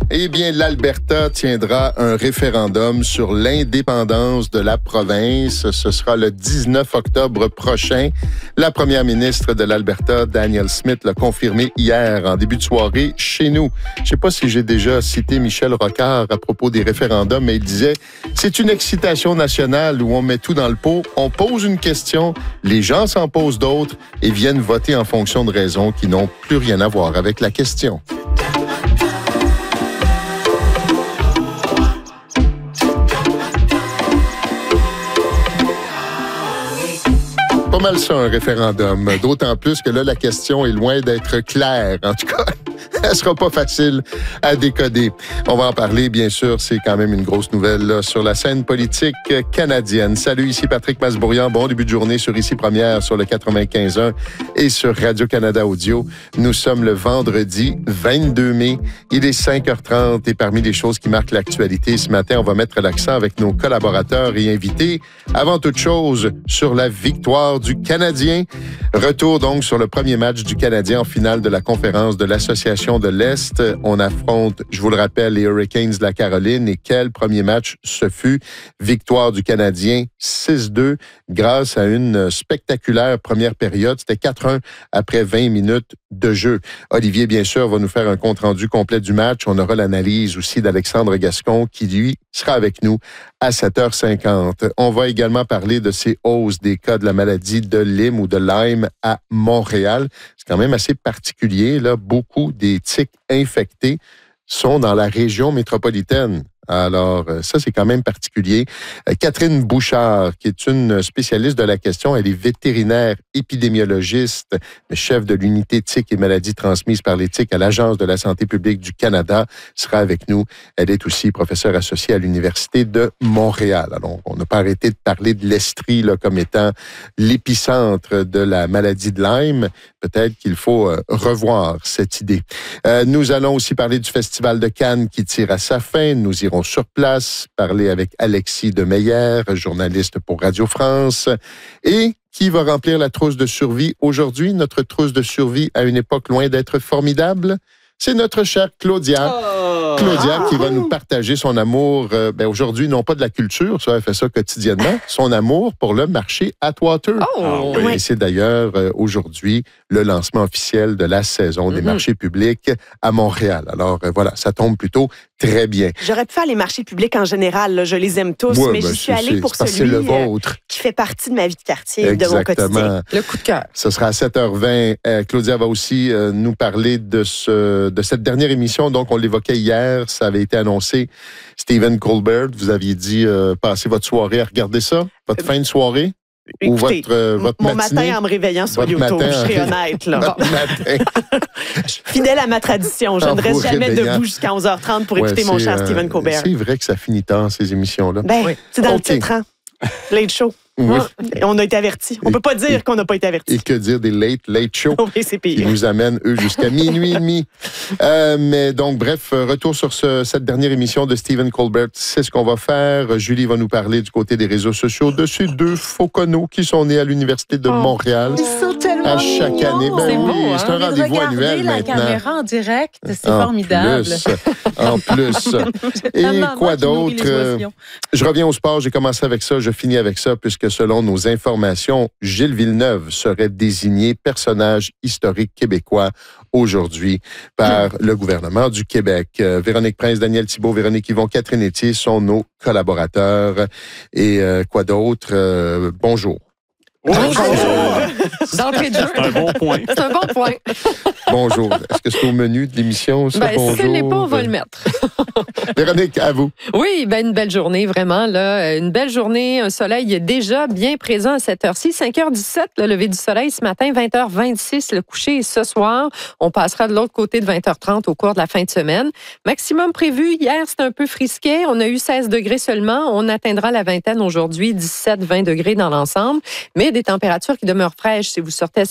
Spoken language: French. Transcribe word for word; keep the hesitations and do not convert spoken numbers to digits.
Eh bien, l'Alberta tiendra un référendum sur l'indépendance de la province. Ce sera le dix-neuf octobre prochain. La première ministre de l'Alberta, Danielle Smith, l'a confirmé hier en début de soirée chez nous. Je ne sais pas si j'ai déjà cité Michel Rocard à propos des référendums, mais il disait « C'est une excitation nationale où on met tout dans le pot, on pose une question, les gens s'en posent d'autres et viennent voter en fonction de raisons qui n'ont plus rien à voir avec la question. » Pas mal ça, un référendum. D'autant plus que là, la question est loin d'être claire. En tout cas, elle sera pas facile à décoder. On va en parler, bien sûr. C'est quand même une grosse nouvelle là, sur la scène politique canadienne. Salut, ici Patrick Masbourian. Bon début de journée sur Ici Première, sur le quatre-vingt-quinze un et sur Radio-Canada Audio. Nous sommes le vendredi vingt-deux mai. Il est cinq heures trente et parmi les choses qui marquent l'actualité ce matin, on va mettre l'accent avec nos collaborateurs et invités. Avant toute chose, sur la victoire du Canadien. Retour donc sur le premier match du Canadien en finale de la conférence de l'Association de l'Est. On affronte, je vous le rappelle, les Hurricanes de la Caroline. Et quel premier match ce fut. Victoire du Canadien six deux grâce à une spectaculaire première période. C'était quatre un après vingt minutes de jeu. Olivier, bien sûr, va nous faire un compte-rendu complet du match. On aura l'analyse aussi d'Alexandre Gascon qui, lui, sera avec nous à sept heures cinquante. On va également parler de ces hausses des cas de la maladie de Lyme ou de Lyme à Montréal. C'est quand même assez particulier, là. Beaucoup des tiques infectés sont dans la région métropolitaine. Alors, ça, c'est quand même particulier. Catherine Bouchard, qui est une spécialiste de la question, elle est vétérinaire épidémiologiste, chef de l'unité tiques et maladies transmises par les tiques à l'Agence de la santé publique du Canada, sera avec nous. Elle est aussi professeure associée à l'Université de Montréal. Alors, on n'a pas arrêté de parler de l'Estrie là, comme étant l'épicentre de la maladie de Lyme. Peut-être qu'il faut euh, revoir cette idée. Euh, nous allons aussi parler du Festival de Cannes qui tire à sa fin. Nous irons sur place, parler avec Alexis Demeyer, journaliste pour Radio France, et qui va remplir la trousse de survie aujourd'hui. Notre trousse de survie à une époque loin d'être formidable, c'est notre chère Claudia. Oh! Claudia ah! qui va nous partager son amour, euh, ben aujourd'hui, non pas de la culture, ça, elle fait ça quotidiennement, son amour pour le marché Atwater. Oh! Et oui. C'est d'ailleurs euh, aujourd'hui le lancement officiel de la saison des mm-hmm. marchés publics à Montréal. Alors euh, voilà, ça tombe plutôt très bien. J'aurais pu faire les marchés publics en général, là, je les aime tous, ouais, mais ben, j'y suis allée pour celui c'est le vôtre. Euh, qui fait partie de ma vie de quartier, exactement. De mon quotidien. Le coup de cœur. Ce sera à sept heures vingt. Euh, Claudia va aussi euh, nous parler de, ce, de cette dernière émission. Donc, on l'évoquait hier, ça avait été annoncé. Stephen Colbert, vous aviez dit euh, passer votre soirée à regarder ça, votre euh, fin de soirée. Écoutez, ou votre, euh, votre mon matinée, matin en me réveillant sur YouTube, matin, je serai honnête. Là. Votre matin. Fidèle à ma tradition, je en ne reste jamais réveillant. debout jusqu'à onze heures trente pour ouais, écouter mon cher euh, Stephen Colbert. C'est vrai que ça finit tard, ces émissions-là. Ben, oui. C'est dans okay. le titre, hein? Late Show. Oui. On a été avertis. On ne peut pas dire et, qu'on n'a pas été avertis. Et que dire des late, late shows oui, c'est pire. qui nous amènent, eux, jusqu'à minuit et demi. Euh, mais donc, bref, retour sur ce, cette dernière émission de Stephen Colbert. C'est ce qu'on va faire. Julie va nous parler du côté des réseaux sociaux de ces deux fauconos qui sont nés à l'Université de oh. Montréal. Ils sont tellement à chaque mignons. année. Ben c'est oui, beau, hein? c'est un rendez-vous annuel la maintenant. La caméra en direct, c'est en formidable. Plus, en plus. Et quoi d'autre? Je reviens au sport. J'ai commencé avec ça. Je finis avec ça puisque selon nos informations, Gilles Villeneuve serait désigné personnage historique québécois aujourd'hui par mmh. le gouvernement du Québec. Euh, Véronique Prince, Daniel Thibault, Véronique Yvon, Catherine Etier sont nos collaborateurs. Et euh, quoi d'autre? Euh, bonjour. Bonjour. D'entrée de jeu. C'est un bon point. C'est un bon point. Bonjour. Est-ce que c'est au menu de l'émission, ça? Ben, bonjour. Si ce n'est pas, on va le mettre. Véronique, à vous. Oui, ben une belle journée, vraiment. Là. Une belle journée, un soleil déjà bien présent à cette heure-ci. cinq heures dix-sept, le lever du soleil ce matin, vingt heures vingt-six, le coucher est ce soir. On passera de l'autre côté de vingt heures trente au cours de la fin de semaine. Maximum prévu, hier, c'était un peu frisquet. On a eu seize degrés seulement. On atteindra la vingtaine aujourd'hui, dix-sept vingt degrés dans l'ensemble. Mais des températures qui demeurent fraîches si vous sortez à